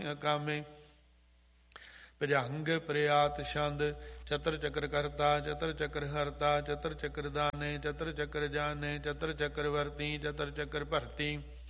ਅਕਾਮੇ। ਭਜੰਗ ਪ੍ਰਿਆਤ ਛੰਦ ਚਤਰ ਚੱਕਰ ਕਰਤਾ ਚਤਰ ਚੱਕਰ ਹਰਤਾ ਚਤਰ ਚੱਕਰ ਦਾਨੇ ਚਤਰ ਚੱਕਰ ਜਾਨੇ ਚਤਰ ਚੱਕਰ ਵਰਤੀ ਚਤਰ ਚੱਕਰ ਭਰਤੀ।